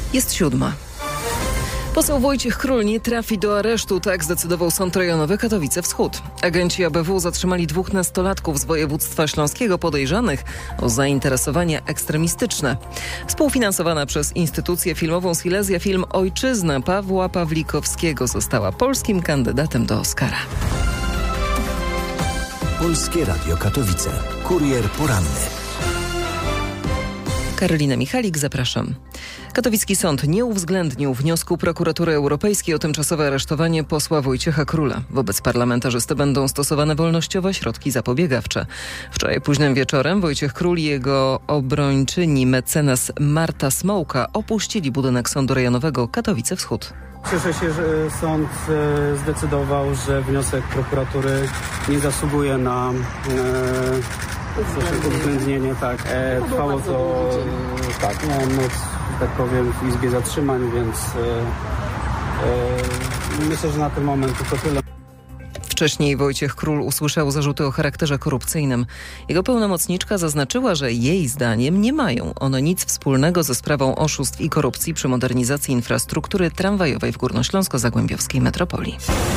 Jest 7. Poseł Wojciech Król nie trafi do aresztu, tak zdecydował Sąd Rejonowy Katowice Wschód. Agenci ABW zatrzymali 2 nastolatków z województwa śląskiego podejrzanych o zainteresowania ekstremistyczne. Współfinansowana przez instytucję filmową Silesia film Ojczyzna Pawła Pawlikowskiego została polskim kandydatem do Oscara. Polskie Radio Katowice. Kurier poranny. Karolina Michalik, zapraszam. Katowicki sąd nie uwzględnił wniosku Prokuratury Europejskiej o tymczasowe aresztowanie posła Wojciecha Króla. Wobec parlamentarzysty będą stosowane wolnościowe środki zapobiegawcze. Wczoraj późnym wieczorem Wojciech Król i jego obrończyni mecenas Marta Smołka opuścili budynek Sądu Rejonowego Katowice Wschód. Cieszę się, że sąd zdecydował, że wniosek prokuratury nie zasługuje na uwzględnienie. Trwało to, miałem noc, tak powiem, w Izbie Zatrzymań, więc myślę, że na ten moment to tyle. Wcześniej Wojciech Król usłyszał zarzuty o charakterze korupcyjnym. Jego pełnomocniczka zaznaczyła, że jej zdaniem nie mają one nic wspólnego ze sprawą oszustw i korupcji przy modernizacji infrastruktury tramwajowej w górnośląsko-zagłębiowskiej metropolii.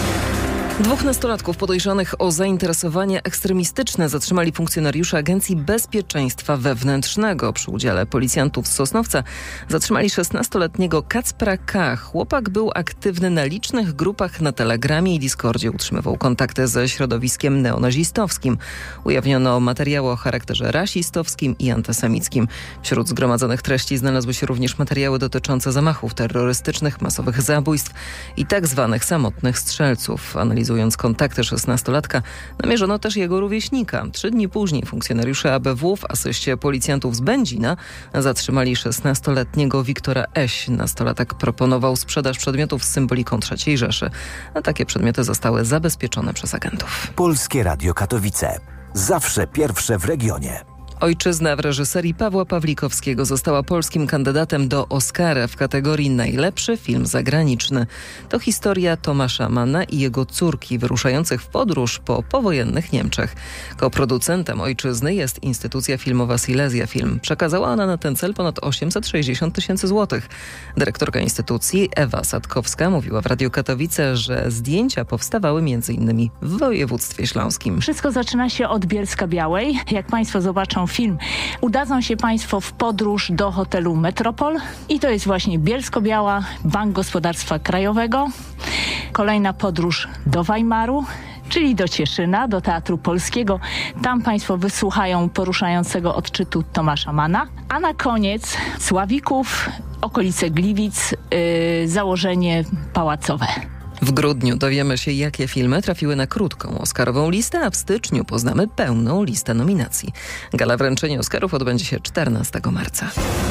2 nastolatków podejrzanych o zainteresowania ekstremistyczne zatrzymali funkcjonariusze Agencji Bezpieczeństwa Wewnętrznego. Przy udziale policjantów z Sosnowca zatrzymali 16-letniego Kacpra K. Chłopak był aktywny na licznych grupach na Telegramie i Discordzie. Utrzymywał kontakty ze środowiskiem neonazistowskim. Ujawniono materiały o charakterze rasistowskim i antysemickim. Wśród zgromadzonych treści znalazły się również materiały dotyczące zamachów terrorystycznych, masowych zabójstw i tak zwanych samotnych strzelców. Analizując kontakty 16-latka, namierzono też jego rówieśnika. 3 dni później funkcjonariusze ABW w asyście policjantów z Będzina zatrzymali 16-letniego Wiktora Eś. Nastolatek proponował sprzedaż przedmiotów z symboliką III Rzeszy. A takie przedmioty zostały zabezpieczone przez agentów. Polskie Radio Katowice. Zawsze pierwsze w regionie. Ojczyzna w reżyserii Pawła Pawlikowskiego została polskim kandydatem do Oscara w kategorii Najlepszy film zagraniczny. To historia Tomasza Manna i jego córki wyruszających w podróż po powojennych Niemczech. Koproducentem Ojczyzny jest instytucja filmowa Silesia Film. Przekazała ona na ten cel ponad 860 000 złotych. Dyrektorka instytucji Ewa Sadkowska mówiła w Radiu Katowice, że zdjęcia powstawały m.in. w województwie śląskim. Wszystko zaczyna się od Bielska-Białej. Jak Państwo zobaczą film, udadzą się Państwo w podróż do hotelu Metropol i to jest właśnie Bielsko-Biała, Bank Gospodarstwa Krajowego. Kolejna podróż do Weimaru, czyli do Cieszyna, do Teatru Polskiego. Tam Państwo wysłuchają poruszającego odczytu Tomasza Manna. A na koniec Sławików, okolice Gliwic, założenie pałacowe. W grudniu dowiemy się, jakie filmy trafiły na krótką oscarową listę, a w styczniu poznamy pełną listę nominacji. Gala wręczenia Oscarów odbędzie się 14 marca.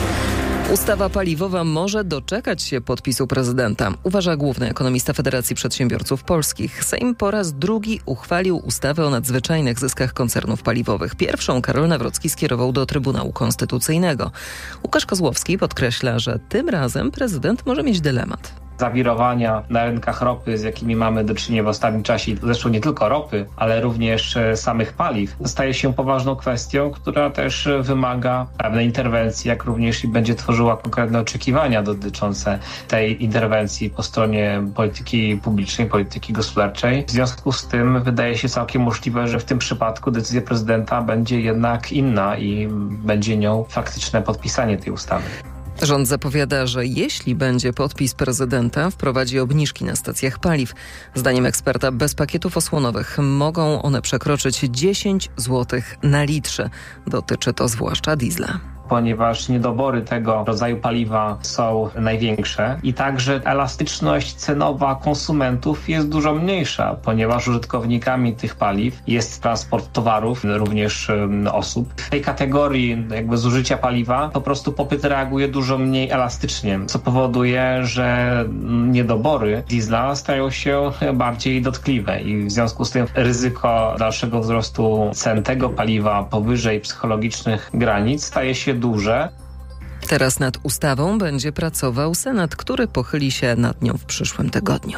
Ustawa paliwowa może doczekać się podpisu prezydenta, uważa główny ekonomista Federacji Przedsiębiorców Polskich. Sejm po raz drugi uchwalił ustawę o nadzwyczajnych zyskach koncernów paliwowych. Pierwszą Karol Nawrocki skierował do Trybunału Konstytucyjnego. Łukasz Kozłowski podkreśla, że tym razem prezydent może mieć dylemat. Zawirowania na rynkach ropy, z jakimi mamy do czynienia w ostatnim czasie, zresztą nie tylko ropy, ale również samych paliw, staje się poważną kwestią, która też wymaga pewnej interwencji, jak również i będzie tworzyła konkretne oczekiwania dotyczące tej interwencji po stronie polityki publicznej, polityki gospodarczej. W związku z tym wydaje się całkiem możliwe, że w tym przypadku decyzja prezydenta będzie jednak inna i będzie nią faktyczne podpisanie tej ustawy. Rząd zapowiada, że jeśli będzie podpis prezydenta, wprowadzi obniżki na stacjach paliw. Zdaniem eksperta bez pakietów osłonowych mogą one przekroczyć 10 zł na litrze. Dotyczy to zwłaszcza diesla. Ponieważ niedobory tego rodzaju paliwa są największe i także elastyczność cenowa konsumentów jest dużo mniejsza, ponieważ użytkownikami tych paliw jest transport towarów, również osób. W tej kategorii jakby zużycia paliwa po prostu popyt reaguje dużo mniej elastycznie, co powoduje, że niedobory diesla stają się bardziej dotkliwe i w związku z tym ryzyko dalszego wzrostu cen tego paliwa powyżej psychologicznych granic staje się duże. Teraz nad ustawą będzie pracował Senat, który pochyli się nad nią w przyszłym tygodniu.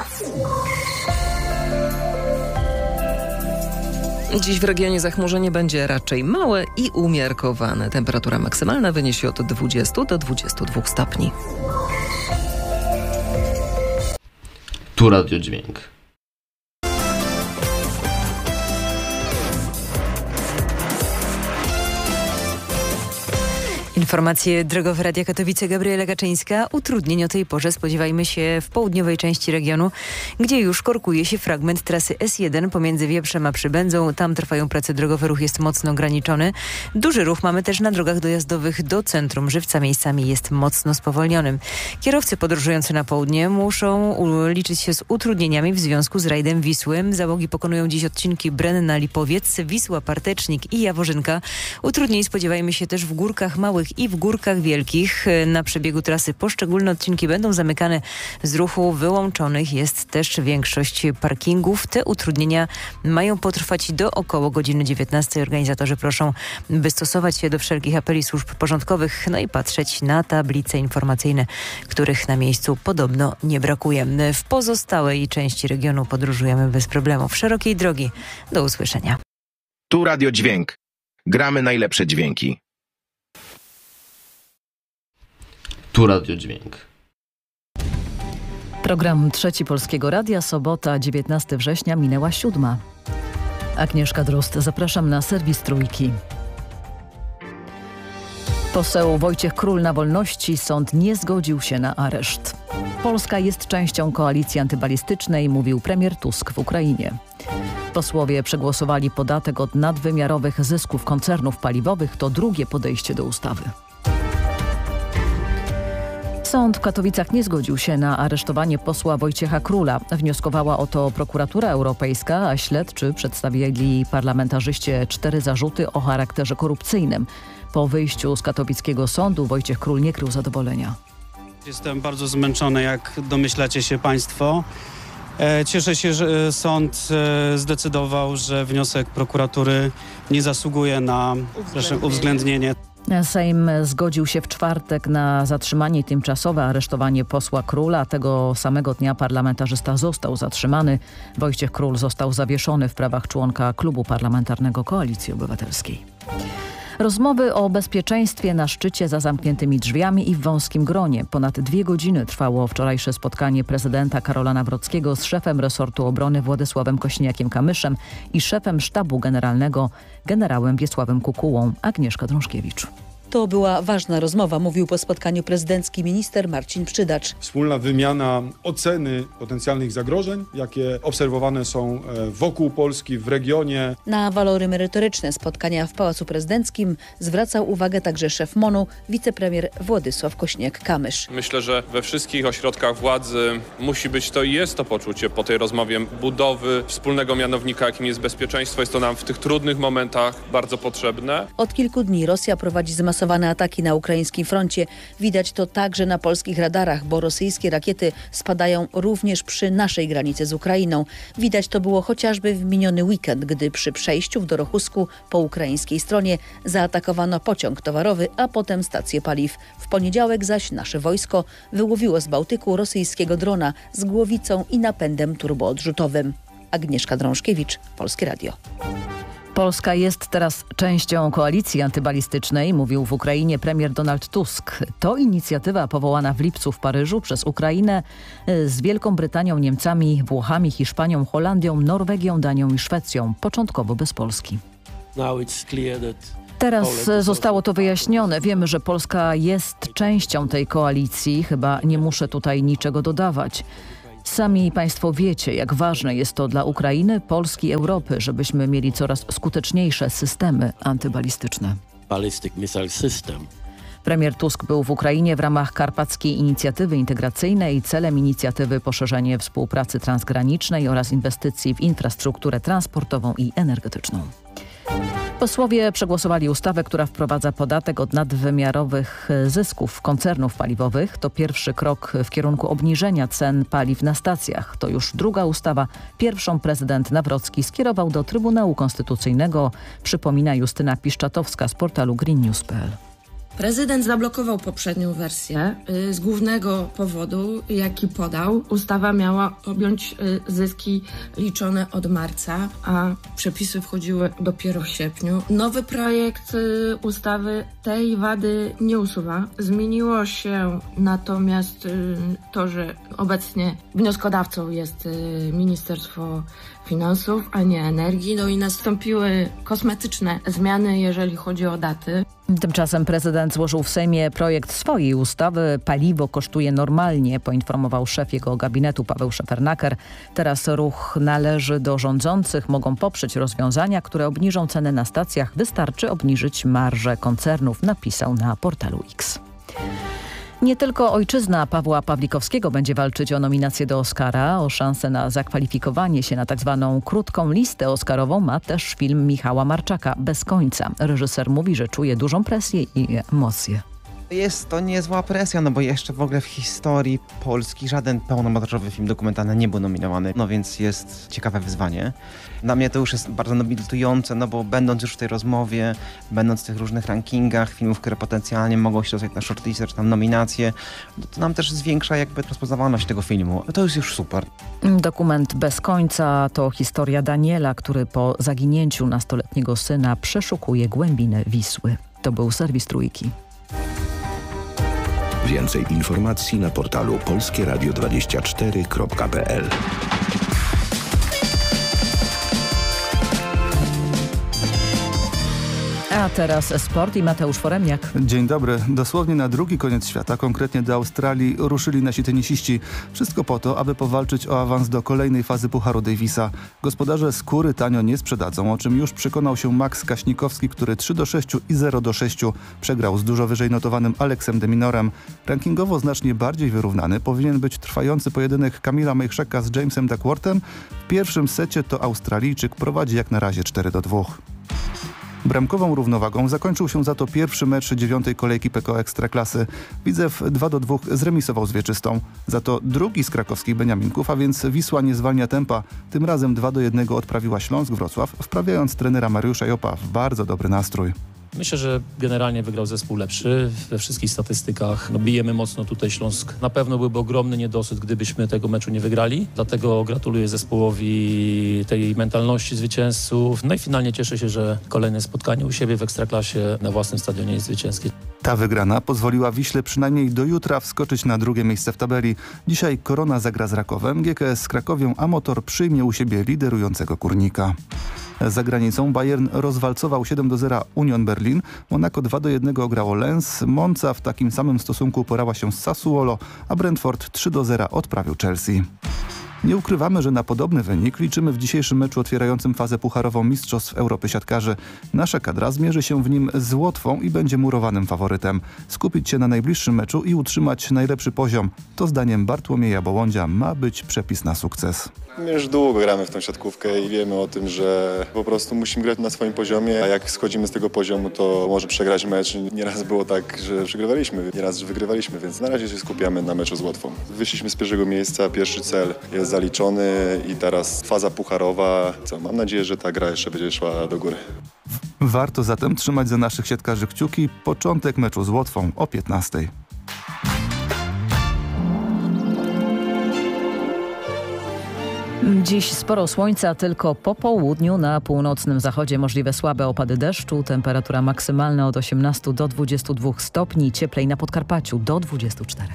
Dziś w regionie zachmurzenie będzie raczej małe i umiarkowane. Temperatura maksymalna wyniesie od 20 do 22 stopni. Tu Radio Dźwięk. Informacje drogowe Radia Katowice, Gabriela Gaczyńska. Utrudnień o tej porze spodziewajmy się w południowej części regionu, gdzie już korkuje się fragment trasy S1 pomiędzy Wieprzem a Przybędzą. Tam trwają prace drogowe, ruch jest mocno ograniczony. Duży ruch mamy też na drogach dojazdowych do centrum Żywca. Miejscami jest mocno spowolnionym. Kierowcy podróżujący na południe muszą liczyć się z utrudnieniami w związku z rajdem Wisły. Załogi pokonują dziś odcinki Brenna-Lipowiec, Wisła-Partecznik i Jaworzynka. Utrudnień spodziewajmy się też w górkach małych i w górkach wielkich. Na przebiegu trasy poszczególne odcinki będą zamykane z ruchu. Wyłączonych jest też większość parkingów. Te utrudnienia mają potrwać do około godziny 19. Organizatorzy proszą, by stosować się do wszelkich apeli służb porządkowych, no i patrzeć na tablice informacyjne, których na miejscu podobno nie brakuje. W pozostałej części regionu podróżujemy bez problemów. Szerokiej drogi. Do usłyszenia. Tu Radio Dźwięk. Gramy najlepsze dźwięki. Tu Radio Dźwięk. Program Trzeci Polskiego Radia, sobota, 19 września, minęła 7. Agnieszka Drozd, zapraszam na serwis Trójki. Poseł Wojciech Król na wolności, sąd nie zgodził się na areszt. Polska jest częścią koalicji antybalistycznej, mówił premier Tusk w Ukrainie. Posłowie przegłosowali podatek od nadwymiarowych zysków koncernów paliwowych. To drugie podejście do ustawy. Sąd w Katowicach nie zgodził się na aresztowanie posła Wojciecha Króla. Wnioskowała o to prokuratura europejska, a śledczy przedstawili parlamentarzyście 4 zarzuty o charakterze korupcyjnym. Po wyjściu z katowickiego sądu Wojciech Król nie krył zadowolenia. Jestem bardzo zmęczony, jak domyślacie się państwo. Cieszę się, że sąd zdecydował, że wniosek prokuratury nie zasługuje na uwzględnienie. Sejm zgodził się w czwartek na zatrzymanie i tymczasowe aresztowanie posła Króla. Tego samego dnia parlamentarzysta został zatrzymany. Wojciech Król został zawieszony w prawach członka Klubu Parlamentarnego Koalicji Obywatelskiej. Rozmowy o bezpieczeństwie na szczycie za zamkniętymi drzwiami i w wąskim gronie. Ponad 2 godziny trwało wczorajsze spotkanie prezydenta Karola Nawrockiego z szefem resortu obrony Władysławem Kośniakiem-Kamyszem i szefem sztabu generalnego generałem Wiesławem Kukułą. Agnieszka Drążkiewicz. To była ważna rozmowa, mówił po spotkaniu prezydencki minister Marcin Przydacz. Wspólna wymiana oceny potencjalnych zagrożeń, jakie obserwowane są wokół Polski, w regionie. Na walory merytoryczne spotkania w Pałacu Prezydenckim zwracał uwagę także szef MON-u, wicepremier Władysław Kośniak-Kamysz. Myślę, że we wszystkich ośrodkach władzy musi być to i jest to poczucie po tej rozmowie budowy wspólnego mianownika, jakim jest bezpieczeństwo. Jest to nam w tych trudnych momentach bardzo potrzebne. Od kilku dni Rosja prowadzi zmasowane ataki na ukraińskim froncie. Widać to także na polskich radarach, bo rosyjskie rakiety spadają również przy naszej granicy z Ukrainą. Widać to było chociażby w miniony weekend, gdy przy przejściu w Dorochusku po ukraińskiej stronie zaatakowano pociąg towarowy, a potem stację paliw. W poniedziałek zaś nasze wojsko wyłowiło z Bałtyku rosyjskiego drona z głowicą i napędem turboodrzutowym. Agnieszka Drążkiewicz, Polskie Radio. Polska jest teraz częścią koalicji antybalistycznej, mówił w Ukrainie premier Donald Tusk. To inicjatywa powołana w lipcu w Paryżu przez Ukrainę z Wielką Brytanią, Niemcami, Włochami, Hiszpanią, Holandią, Norwegią, Danią i Szwecją. Początkowo bez Polski. Teraz zostało to wyjaśnione. Wiemy, że Polska jest częścią tej koalicji. Chyba nie muszę tutaj niczego dodawać. Sami państwo wiecie, jak ważne jest to dla Ukrainy, Polski, Europy, żebyśmy mieli coraz skuteczniejsze systemy antybalistyczne. Premier Tusk był w Ukrainie w ramach Karpackiej Inicjatywy Integracyjnej. Celem inicjatywy poszerzenie współpracy transgranicznej oraz inwestycji w infrastrukturę transportową i energetyczną. Posłowie przegłosowali ustawę, która wprowadza podatek od nadwymiarowych zysków koncernów paliwowych. To pierwszy krok w kierunku obniżenia cen paliw na stacjach. To już druga ustawa. Pierwszą prezydent Nawrocki skierował do Trybunału Konstytucyjnego, przypomina Justyna Piszczatowska z portalu greennews.pl. Prezydent zablokował poprzednią wersję z głównego powodu, jaki podał. Ustawa miała objąć zyski liczone od marca, a przepisy wchodziły dopiero w sierpniu. Nowy projekt ustawy tej wady nie usuwa. Zmieniło się natomiast to, że obecnie wnioskodawcą jest Ministerstwo Finansów, a nie Energii. No i nastąpiły kosmetyczne zmiany, jeżeli chodzi o daty. Tymczasem prezydent złożył w Sejmie projekt swojej ustawy. Paliwo kosztuje normalnie, poinformował szef jego gabinetu Paweł Szefernaker. Teraz ruch należy do rządzących. Mogą poprzeć rozwiązania, które obniżą ceny na stacjach. Wystarczy obniżyć marżę koncernów, napisał na portalu X. Nie tylko ojczyzna Pawła Pawlikowskiego będzie walczyć o nominację do Oscara. O szansę na zakwalifikowanie się na tak zwaną krótką listę oscarową ma też film Michała Marczaka Bez końca. Reżyser mówi, że czuje dużą presję i emocje. Jest to niezła presja, no bo jeszcze w ogóle w historii Polski żaden pełnometrażowy film dokumentalny nie był nominowany, no więc jest ciekawe wyzwanie. Dla mnie to już jest bardzo nobilitujące, no bo będąc już w tej rozmowie, będąc w tych różnych rankingach filmów, które potencjalnie mogą się dostać na shortlistę czy tam nominacje, to nam też zwiększa jakby rozpoznawalność tego filmu. No to jest już super. Dokument Bez końca to historia Daniela, który po zaginięciu nastoletniego syna przeszukuje głębinę Wisły. To był serwis Trójki. Więcej informacji na portalu polskieradio24.pl. A teraz sport i Mateusz Foremniak. Dzień dobry. Dosłownie na drugi koniec świata, konkretnie do Australii, ruszyli nasi tenisiści. Wszystko po to, aby powalczyć o awans do kolejnej fazy Pucharu Davisa. Gospodarze skóry tanio nie sprzedadzą, o czym już przekonał się Max Kaśnikowski, który 3-6 i 0-6 przegrał z dużo wyżej notowanym Alexem de Minorem. Rankingowo znacznie bardziej wyrównany powinien być trwający pojedynek Kamila Majchrzaka z Jamesem Duckworthem. W pierwszym secie to Australijczyk prowadzi jak na razie 4-2. Bramkową równowagą zakończył się za to pierwszy mecz 9. kolejki PKO Ekstraklasy. Widzew 2-2 zremisował z Wieczystą. Za to drugi z krakowskich Beniaminków, a więc Wisła nie zwalnia tempa. Tym razem 2-1 odprawiła Śląsk Wrocław, wprawiając trenera Mariusza Jopa w bardzo dobry nastrój. Myślę, że generalnie wygrał zespół lepszy we wszystkich statystykach. Bijemy mocno tutaj Śląsk. Na pewno byłby ogromny niedosyt, gdybyśmy tego meczu nie wygrali. Dlatego gratuluję zespołowi tej mentalności zwycięzców. No i finalnie cieszę się, że kolejne spotkanie u siebie w Ekstraklasie na własnym stadionie jest zwycięskie. Ta wygrana pozwoliła Wiśle przynajmniej do jutra wskoczyć na drugie miejsce w tabeli. Dzisiaj Korona zagra z Rakowem, GKS z Krakowią, a Motor przyjmie u siebie liderującego Górnika. Za granicą Bayern rozwalcował 7-0 Union Berlin, Monaco 2-1 ograło Lens, Monza w takim samym stosunku porała się z Sassuolo, a Brentford 3-0 odprawił Chelsea. Nie ukrywamy, że na podobny wynik liczymy w dzisiejszym meczu otwierającym fazę pucharową Mistrzostw Europy Siatkarzy. Nasza kadra zmierzy się w nim z Łotwą i będzie murowanym faworytem. Skupić się na najbliższym meczu i utrzymać najlepszy poziom. To zdaniem Bartłomieja Bołądzia ma być przepis na sukces. My już długo gramy w tą siatkówkę i wiemy o tym, że po prostu musimy grać na swoim poziomie, a jak schodzimy z tego poziomu, to może przegrać mecz. Nieraz było tak, że przegrywaliśmy, nieraz, że wygrywaliśmy, więc na razie się skupiamy na meczu z Łotwą. Wyszliśmy z pierwszego miejsca, pierwszy cel jest zaliczony i teraz faza pucharowa. Mam nadzieję, że ta gra jeszcze będzie szła do góry. Warto zatem trzymać za naszych siatkarzy kciuki. Początek meczu z Łotwą o 15:00. Dziś sporo słońca, tylko po południu na północnym zachodzie możliwe słabe opady deszczu. Temperatura maksymalna od 18 do 22 stopni, cieplej na Podkarpaciu do 24.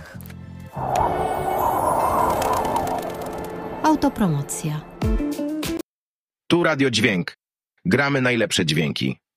Autopromocja. Tu Radio Dźwięk. Gramy najlepsze dźwięki.